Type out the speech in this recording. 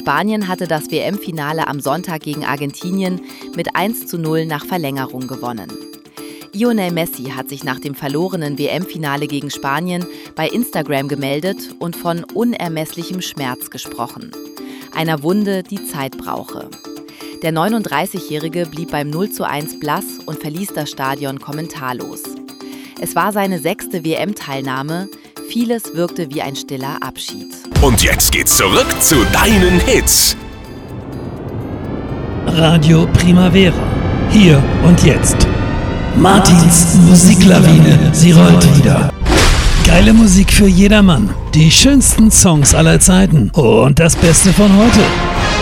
Spanien hatte das WM-Finale am Sonntag gegen Argentinien mit 1:0 nach Verlängerung gewonnen. Lionel Messi hat sich nach dem verlorenen WM-Finale gegen Spanien bei Instagram gemeldet und von unermesslichem Schmerz gesprochen. Einer Wunde, die Zeit brauche. Der 39-Jährige blieb beim 0:1 blass und verließ das Stadion kommentarlos. Es war seine 6. WM-Teilnahme. Vieles wirkte wie ein stiller Abschied. Und jetzt geht's zurück zu deinen Hits. Radio Primavera. Hier und jetzt. Martins Musiklawine. Sie rollt wieder. Geile Musik für jedermann. Die schönsten Songs aller Zeiten. Und das Beste von heute.